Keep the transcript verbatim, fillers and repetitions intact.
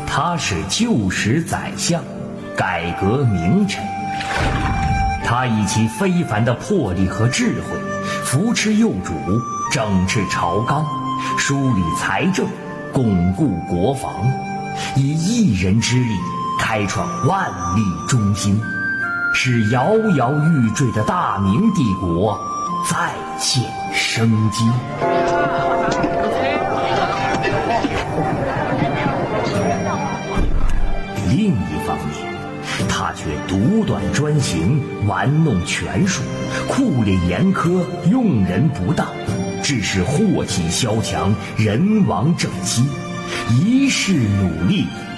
他是旧时宰相，改革名臣。他以其非凡的魄力和智慧，扶持幼主，整治朝纲，梳理财政，巩固国防，以一人之力开创万历中兴，使摇摇欲坠的大明帝国再现生机。另一方面，他却独断专行，玩弄权术，酷吏严苛，用人不当，致使祸起萧墙，人亡政息，一世努力